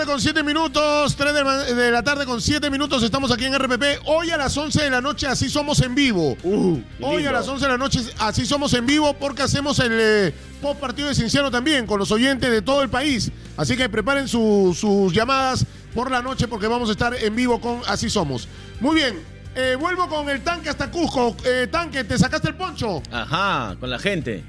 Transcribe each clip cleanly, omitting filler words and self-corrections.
con 7 minutos, 3 de la tarde con 7 minutos, estamos aquí en RPP. Hoy a las 11 de la noche, así somos en vivo. Hoy a las 11 de la noche, así somos en vivo, porque hacemos el post partido de Cienciano también, con los oyentes de todo el país. Así que preparen sus llamadas por la noche, porque vamos a estar en vivo con Así Somos. Muy bien, vuelvo con el tanque hasta Cusco. Tanque, ¿te sacaste el poncho? Ajá, con la gente.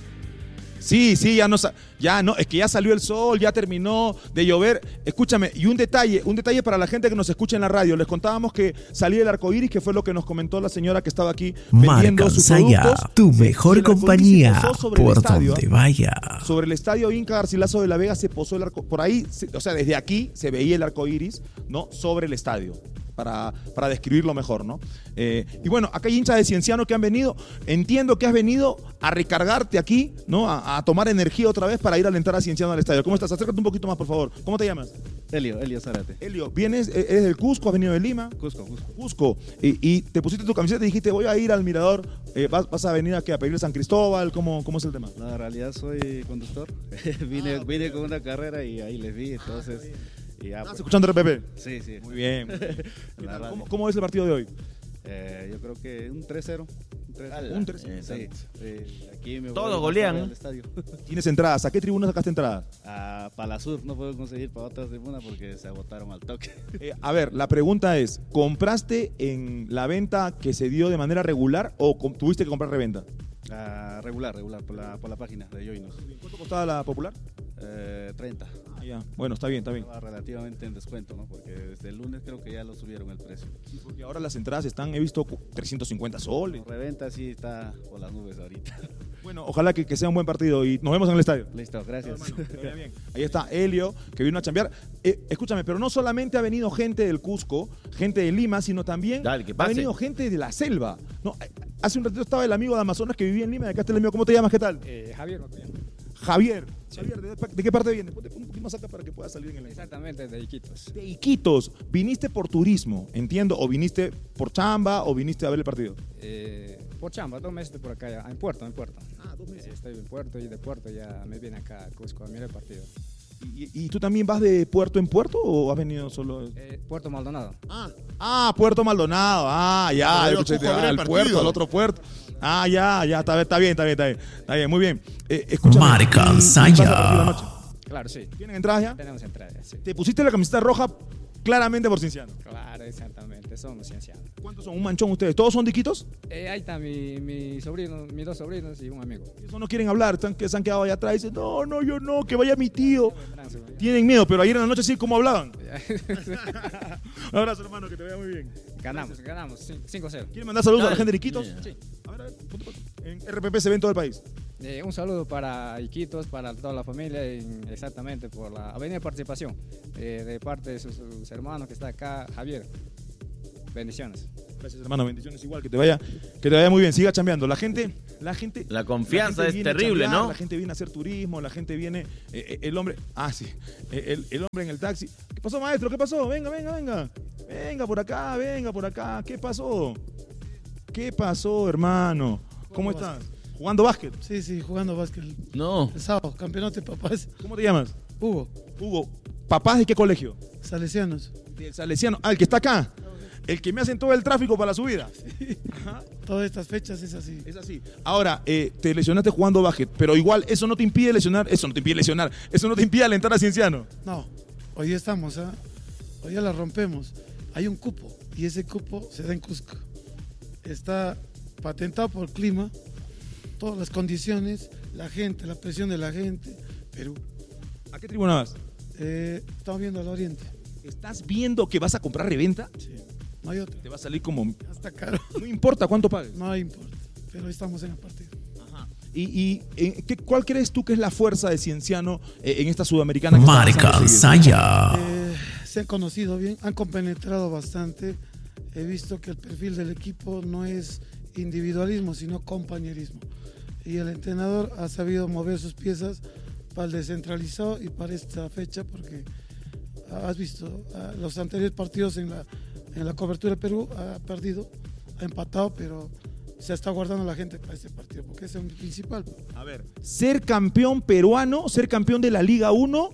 Sí, ya no, es que ya salió el sol, ya terminó de llover. Escúchame, y un detalle para la gente que nos escucha en la radio. Les contábamos que salía el arco iris, que fue lo que nos comentó la señora que estaba aquí vendiendo sus productos. Tu mejor compañía por estadio, donde vaya. Sobre el estadio Inca Garcilaso de la Vega se posó el arco, por ahí, o sea, desde aquí se veía el arco iris, ¿no? Sobre el estadio. Para describirlo mejor, ¿no? Y bueno, acá hay hinchas de Cienciano que han venido. Entiendo que has venido a recargarte aquí, ¿no? A tomar energía otra vez para ir a alentar a Cienciano al estadio. ¿Cómo estás? Acércate un poquito más, por favor. ¿Cómo te llamas? Elio Zárate. Elio, ¿eres del Cusco? ¿Has venido de Lima? Cusco. Y te pusiste tu camiseta y dijiste, voy a ir al Mirador. ¿Vas a venir aquí a pedir San Cristóbal? ¿Cómo es el tema? No, en realidad soy conductor. vine con una carrera y ahí les vi, entonces... ¿Estás escuchando RPP? Sí. Muy bien. ¿Cómo es el partido de hoy? Yo creo que un 3-0. Un 3-0. Sí. Aquí me todos golean. Al estadio. ¿Tienes entradas? ¿A qué tribuna sacaste entradas? Para la sur no puedo conseguir para otra tribuna porque se agotaron al toque. A ver, la pregunta es, ¿compraste en la venta que se dio de manera regular o tuviste que comprar reventa? Regular, por la página de Yoinos. ¿Cuánto costaba la popular? 30. Ya. Bueno, está bien. Estaba relativamente en descuento, ¿no? Porque desde el lunes creo que ya lo subieron el precio. Sí, porque ahora las entradas están, he visto 350 soles. La reventa sí está por las nubes ahorita. Bueno, ojalá que sea un buen partido y nos vemos en el estadio. Listo, gracias. Hermano, que vaya bien. Ahí está Elio, que vino a chambear. Escúchame, pero no solamente ha venido gente del Cusco, gente de Lima, sino también ha venido gente de la selva. No, hace un ratito estaba el amigo de Amazonas que vivía en Lima, y acá está el amigo. ¿Cómo te llamas? ¿Qué tal? Javier. Javier. Sí. Javier, ¿de qué parte vienes? Ponte un poquito más acá para que puedas salir en el... Exactamente, de Iquitos. De Iquitos. ¿Viniste por turismo, entiendo? ¿O viniste por chamba o viniste a ver el partido? Por chamba, 2 meses por acá, ya, en Puerto. 2 meses. Estoy en Puerto y de Puerto ya me vine acá a Cusco a mirar el partido. ¿Y tú también vas de puerto en puerto o has venido solo...? Puerto Maldonado. Puerto Maldonado. Ya. El puerto, al otro puerto. Ya. Está bien. Muy bien. Escúchame. Marca Saya. Claro, sí. ¿Tienen entradas ya? Tenemos entradas, sí. ¿Te pusiste la camiseta roja claramente por Cienciano? Claro, exactamente. Somos Cienciano. ¿Cuántos son? ¿Un manchón ustedes? ¿Todos son de Iquitos? Ahí está mi sobrino, mis 2 sobrinos y un amigo. Eso no quieren hablar, se han quedado allá atrás y dicen, no, yo no, que vaya mi tío. Tienen miedo, pero ayer en la noche sí, ¿cómo hablaban? Un abrazo, hermano, que te vaya muy bien. Ganamos 5-0. ¿Quieren mandar saludos a la gente de Iquitos? Sí. A ver, en RPP se ve en todo el país. Un saludo para Iquitos, para toda la familia, exactamente por la avenida de participación, de parte de sus hermanos que está acá, Javier. Bendiciones. Gracias, hermano, bendiciones igual, que te vaya muy bien, siga chambeando. La gente. La confianza es terrible, ¿no? La gente viene a hacer turismo, la gente viene, el hombre, el hombre en el taxi. ¿Qué pasó, maestro? ¿Qué pasó? Venga. Venga por acá. ¿Qué pasó, hermano? ¿Cómo estás? ¿Jugando básquet? Sí, jugando básquet. No. El sábado, campeonato de papás. ¿Cómo te llamas? Hugo. ¿Papás de qué colegio? Salesianos. Del Salesiano. El que está acá. El que me hacen todo el tráfico para la subida. Sí. Todas estas fechas es así. Es así. Ahora, te lesionaste jugando básquet, pero igual eso no te impide lesionar, eso no te impide alentar a Cienciano. No, hoy estamos, hoy ya la rompemos. Hay un cupo y ese cupo se da en Cusco. Está patentado por clima, todas las condiciones, la gente, la presión de la gente, Perú. ¿A qué tribuna vas? Estamos viendo al oriente. ¿Estás viendo que vas a comprar reventa? Sí. No hay otra. Te va a salir como... Hasta caro. No importa cuánto pagues. No importa, pero estamos en el partido. Ajá. ¿Cuál crees tú que es la fuerza de Cienciano en esta sudamericana? Marca Saya. Se han conocido bien, han compenetrado bastante. He visto que el perfil del equipo no es individualismo, sino compañerismo. Y el entrenador ha sabido mover sus piezas para el descentralizado y para esta fecha, porque has visto los anteriores partidos en la cobertura de Perú, ha perdido, ha empatado, pero se está guardando la gente para este partido, porque ese es el principal. A ver, ser campeón peruano, ser campeón de la Liga 1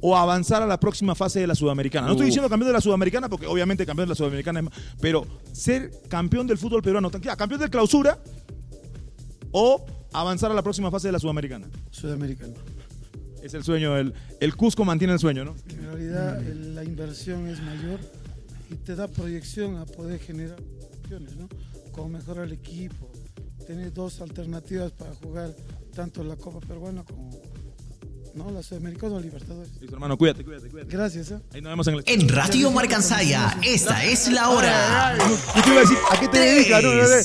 o avanzar a la próxima fase de la Sudamericana. No estoy diciendo campeón de la Sudamericana porque obviamente campeón de la Sudamericana es más, pero ser campeón del fútbol peruano, campeón del clausura o avanzar a la próxima fase de la Sudamericana. Sudamericana. Es el sueño, el Cusco mantiene el sueño, ¿no? En realidad la inversión es mayor y te da proyección a poder generar opciones, ¿no? Como mejorar el equipo, tener dos alternativas para jugar tanto la Copa Peruana como la Sudamericana o Libertadores. Listo, hermano, cuídate. Gracias. Ahí nos vemos en el... En Radio Marcansaya, esta es la hora. Yo te iba a decir, ¿a qué te dedicas?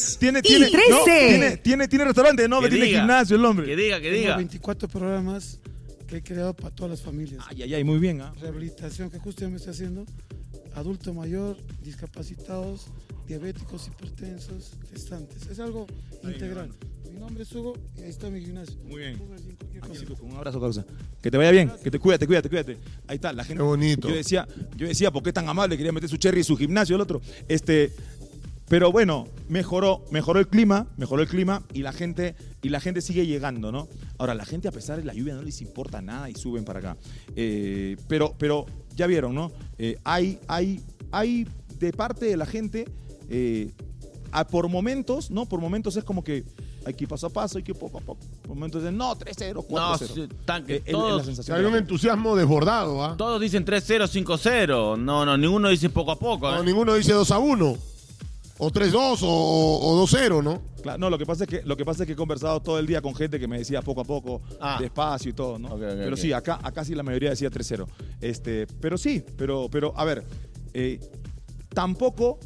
Tiene restaurante, ¿no? Que Tiene diga. gimnasio el hombre. Que diga. Tengo 24 programas que he creado para todas las familias. Ay, muy bien. Rehabilitación que justo ya me estoy haciendo. Adulto mayor, discapacitados, diabéticos, hipertensos, gestantes. Es algo integral. Mi nombre es Hugo y ahí está mi gimnasio. Muy bien. Cualquier cosa. Un abrazo, causa. Que te vaya bien, que te cuídate. Ahí está, la gente. Qué bonito. Yo decía, ¿por qué tan amable? Quería meter su cherry y su gimnasio, el otro. Pero bueno, mejoró el clima y la gente sigue llegando, ¿no? Ahora, la gente a pesar de la lluvia no les importa nada y suben para acá. Pero ya vieron, ¿no? Hay de parte de la gente, por momentos, ¿no? Por momentos es como que hay que ir paso a paso, hay que ir poco a poco. Por momentos dicen, no, 3-0, 4-0. Tanque, Es la sensación. Hay un entusiasmo desbordado, ¿ah? Todos dicen 3-0, 5-0. No, ninguno dice poco a poco. No, ninguno dice 2-1. O 3-2 o 2-0, ¿no? Claro, no, lo que pasa es que he conversado todo el día con gente que me decía poco a poco, despacio y todo, ¿no? Pero sí, acá sí la mayoría decía 3-0. Pero a ver, tampoco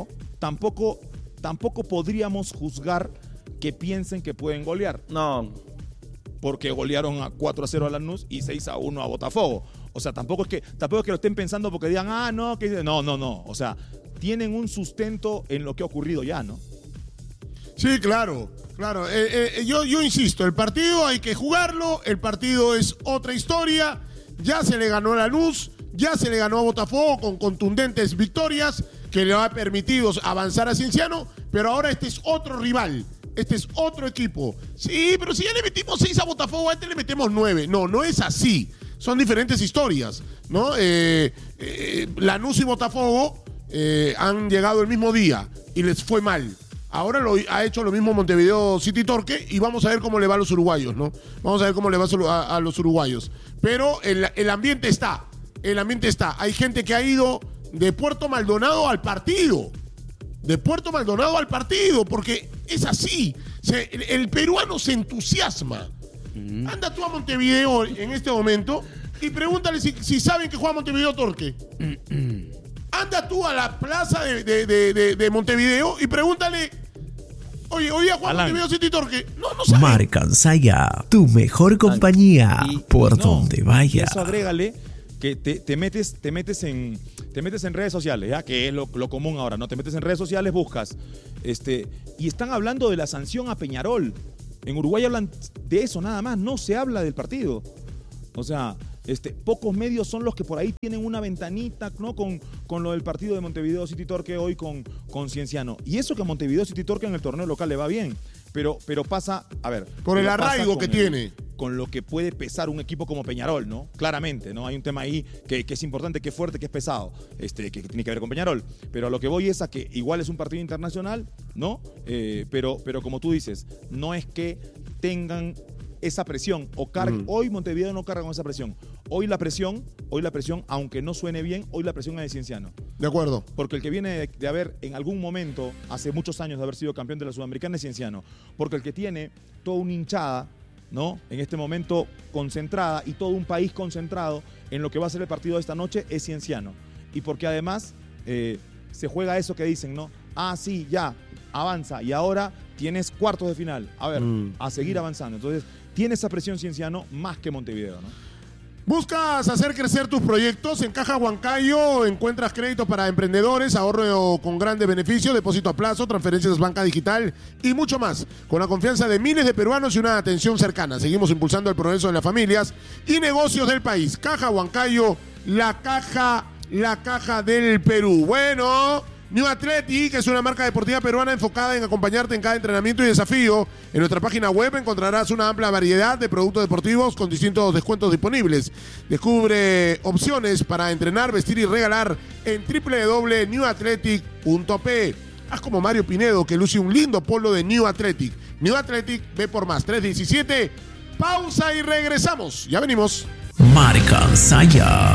podríamos juzgar que piensen que pueden golear. No. Porque golearon a 4-0 a Lanús y 6-1 a Botafogo. O sea, tampoco es que lo estén pensando porque digan, no. O sea, tienen un sustento en lo que ha ocurrido ya, ¿no? Sí, claro. Yo insisto, el partido hay que jugarlo, el partido es otra historia, ya se le ganó a Lanús, ya se le ganó a Botafogo con contundentes victorias que le ha permitido avanzar a Cienciano, pero ahora este es otro rival, este es otro equipo. Sí, pero si ya le metimos 6 a Botafogo, a este le metemos 9. No es así, son diferentes historias, ¿no? Lanús y Botafogo han llegado el mismo día y les fue mal. Ahora ha hecho lo mismo Montevideo City Torque y vamos a ver cómo le va a los uruguayos, ¿no? Vamos a ver cómo le va a los uruguayos. Pero el ambiente está. Hay gente que ha ido de Puerto Maldonado al partido. Porque es así. El peruano se entusiasma. Anda tú a Montevideo en este momento y pregúntale si saben que juega Montevideo Torque. Anda tú a la plaza de Montevideo y pregúntale, oye, hoy día juega Montevideo City Torque. No saben. Marcansaya, tu mejor compañía por donde vaya. Eso agrégale que te metes en redes sociales, ¿ya? Que es lo común ahora, ¿no? Te metes en redes sociales, buscas, y están hablando de la sanción a Peñarol. En Uruguay hablan de eso nada más, no se habla del partido. O sea, pocos medios son los que por ahí tienen una ventanita, ¿no? Con lo del partido de Montevideo City Torque hoy con Cienciano. Y eso que a Montevideo City Torque en el torneo local le va bien. Pero pasa, a ver. Por el arraigo que tiene. Con lo que puede pesar un equipo como Peñarol, ¿no? Claramente, ¿no? Hay un tema ahí que es importante, que es fuerte, que es pesado, que tiene que ver con Peñarol. Pero a lo que voy es a que igual es un partido internacional, ¿no? Pero como tú dices, no es que tengan esa presión o carga. Hoy Montevideo no carga con esa presión. Hoy la presión, aunque no suene bien, hoy la presión es de Cienciano. De acuerdo. Porque el que viene de haber en algún momento, hace muchos años de haber sido campeón de la Sudamericana es Cienciano. Porque el que tiene toda una hinchada, ¿no? En este momento concentrada y todo un país concentrado en lo que va a ser el partido de esta noche es Cienciano. Y porque además se juega eso que dicen, ¿no? Sí, ya, avanza. Y ahora tienes cuartos de final. A ver, a seguir avanzando. Entonces, tiene esa presión Cienciano más que Montevideo, ¿no? ¿Buscas hacer crecer tus proyectos? En Caja Huancayo encuentras crédito para emprendedores, ahorro con grandes beneficios, depósito a plazo, transferencias banca digital y mucho más. Con la confianza de miles de peruanos y una atención cercana. Seguimos impulsando el progreso de las familias y negocios del país. Caja Huancayo, la caja del Perú. Bueno, New Athletic es una marca deportiva peruana enfocada en acompañarte en cada entrenamiento y desafío. En nuestra página web encontrarás una amplia variedad de productos deportivos con distintos descuentos disponibles. Descubre opciones para entrenar, vestir y regalar en www.newathletic.p. Haz como Mario Pinedo, que luce un lindo polo de New Athletic. New Athletic, ve por más. 317. Pausa y regresamos. Ya venimos. Marca Saya.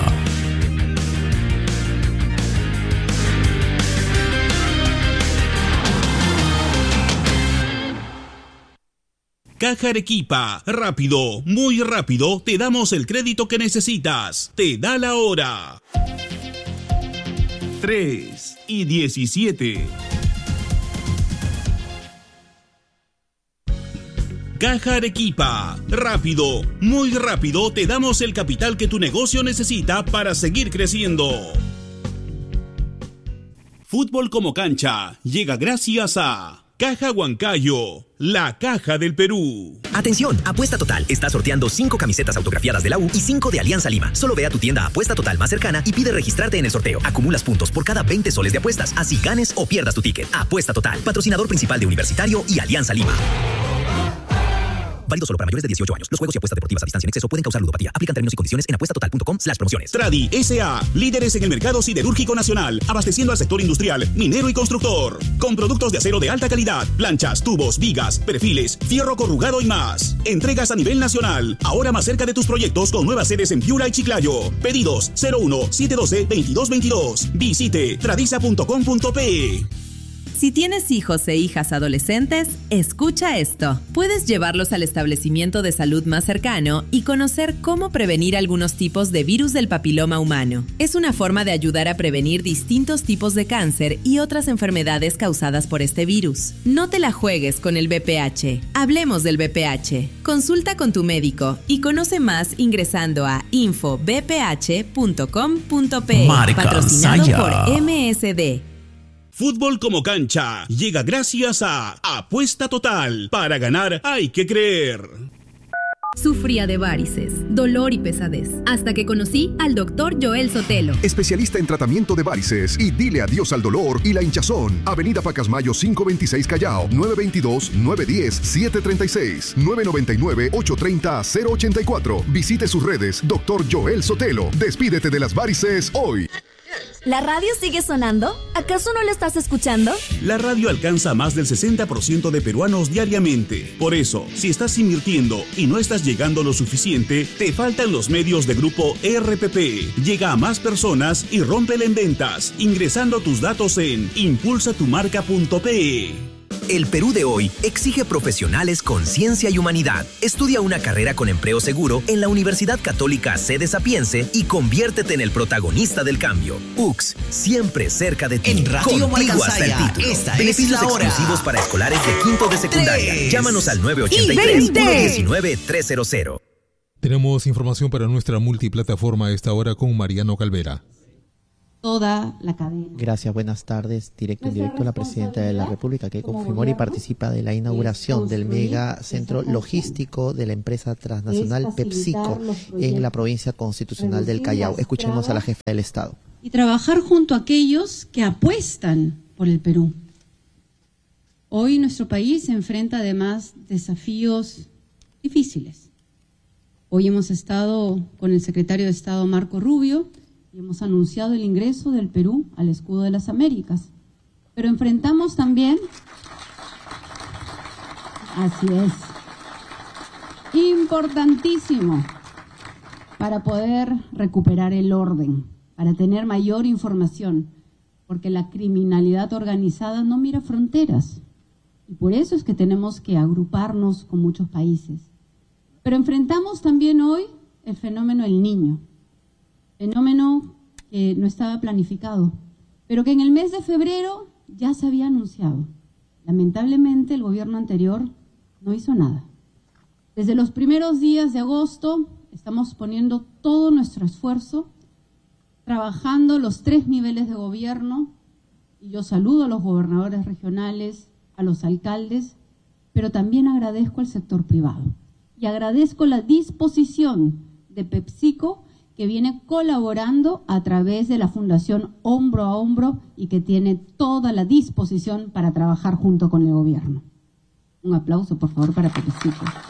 Caja Arequipa, rápido, muy rápido, te damos el crédito que necesitas. Te da la hora. 3:17. Caja Arequipa, rápido, muy rápido, te damos el capital que tu negocio necesita para seguir creciendo. Fútbol como cancha llega gracias a Caja Huancayo, la caja del Perú. Atención, Apuesta Total está sorteando 5 camisetas autografiadas de la U y 5 de Alianza Lima. Solo ve a tu tienda Apuesta Total más cercana y pide registrarte en el sorteo. Acumulas puntos por cada 20 soles de apuestas, así ganes o pierdas tu ticket. Apuesta Total, patrocinador principal de Universitario y Alianza Lima. Válido solo para mayores de 18 años. Los juegos y apuestas deportivas a distancia en exceso pueden causar ludopatía. Aplican términos y condiciones en apuestatotal.com/promociones. Tradi S.A., líderes en el mercado siderúrgico nacional, abasteciendo al sector industrial, minero y constructor. Con productos de acero de alta calidad, planchas, tubos, vigas, perfiles, fierro corrugado y más. Entregas a nivel nacional. Ahora más cerca de tus proyectos con nuevas sedes en Piura y Chiclayo. Pedidos 01-712-2222. Visite tradisa.com.pe. Si tienes hijos e hijas adolescentes, escucha esto. Puedes llevarlos al establecimiento de salud más cercano y conocer cómo prevenir algunos tipos de virus del papiloma humano. Es una forma de ayudar a prevenir distintos tipos de cáncer y otras enfermedades causadas por este virus. No te la juegues con el VPH. Hablemos del VPH. Consulta con tu médico y conoce más ingresando a infovph.com.pe. Patrocinado Saya. por MSD. Fútbol como cancha llega gracias a Apuesta Total. Para ganar hay que creer. Sufría de varices, dolor y pesadez, hasta que conocí al Dr. Joel Sotelo. Especialista en tratamiento de varices y dile adiós al dolor y la hinchazón. Avenida Pacasmayo 526 Callao, 922-910-736, 999-830-084. Visite sus redes, Dr. Joel Sotelo. Despídete de las varices hoy. ¿La radio sigue sonando? ¿Acaso no la estás escuchando? La radio alcanza a más del 60% de peruanos diariamente. Por eso, si estás invirtiendo y no estás llegando lo suficiente, te faltan los medios de Grupo RPP. Llega a más personas y rómpela en ventas, ingresando tus datos en impulsatumarca.pe. El Perú de hoy exige profesionales con ciencia y humanidad. Estudia una carrera con empleo seguro en la Universidad Católica Sede Sapiense y conviértete en el protagonista del cambio. UX, siempre cerca de ti. En Radio Contigo hasta el Marca título. esta Beneficios es la hora. exclusivos para escolares de quinto de secundaria. 3 Llámanos al y 983-119-300. Tenemos información para nuestra multiplataforma a esta hora con Mariano Calvera. Toda la cadena. Gracias, buenas tardes. Directo en directo, la presidenta de la República que confirmó y participa de la inauguración del mega centro logístico de la empresa transnacional PepsiCo en la provincia constitucional del Callao. Escuchemos a la jefa del Estado. Y trabajar junto a aquellos que apuestan por el Perú. Hoy nuestro país se enfrenta además desafíos difíciles. Hoy hemos estado con el secretario de Estado Marco Rubio y hemos anunciado el ingreso del Perú al Escudo de las Américas. Pero enfrentamos también, así es, importantísimo para poder recuperar el orden, para tener mayor información, porque la criminalidad organizada no mira fronteras. Y por eso es que tenemos que agruparnos con muchos países. Pero enfrentamos también hoy el fenómeno del Niño. Fenómeno que no estaba planificado, pero que en el mes de febrero ya se había anunciado. Lamentablemente el gobierno anterior no hizo nada. Desde los primeros días de agosto estamos poniendo todo nuestro esfuerzo, trabajando los 3 niveles de gobierno, y yo saludo a los gobernadores regionales, a los alcaldes, pero también agradezco al sector privado. Y agradezco la disposición de PepsiCo, que viene colaborando a través de la Fundación Hombro a Hombro y que tiene toda la disposición para trabajar junto con el gobierno. Un aplauso, por favor, para PepsiCo.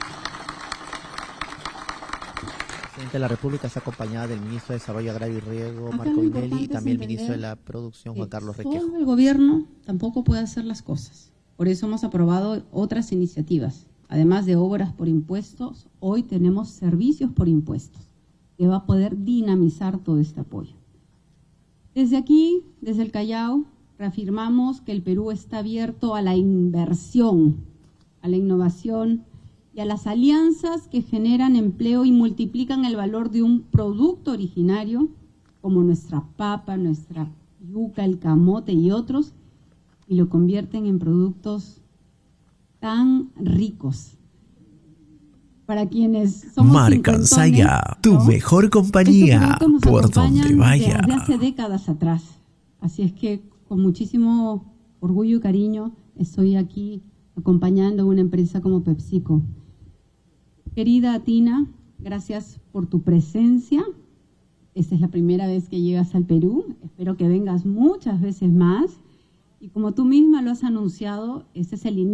El presidente de la República está acompañada del ministro de Desarrollo Agrario y Riego, Marco Vinelli, y también el ministro de la Producción, Juan Carlos Requejo. Solo el gobierno tampoco puede hacer las cosas. Por eso hemos aprobado otras iniciativas. Además de obras por impuestos, hoy tenemos servicios por impuestos, que va a poder dinamizar todo este apoyo. Desde aquí, desde el Callao, reafirmamos que el Perú está abierto a la inversión, a la innovación y a las alianzas que generan empleo y multiplican el valor de un producto originario, como nuestra papa, nuestra yuca, el camote y otros, y lo convierten en productos tan ricos. Para quienes somos Marcansaya, tu mejor compañía, por donde vaya. Desde hace décadas atrás. Así es que con muchísimo orgullo y cariño estoy aquí acompañando a una empresa como PepsiCo. Querida Tina, gracias por tu presencia. Esta es la primera vez que llegas al Perú. Espero que vengas muchas veces más. Y como tú misma lo has anunciado, este es el inicio